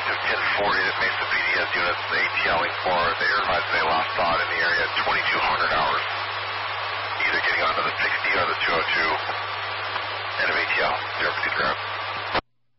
Detective 1040 that Mesa PD has units ATLing for the airlines they lost thought in the area at 2200 hours. Either getting onto the 60 or the 202. End of ATL. 050.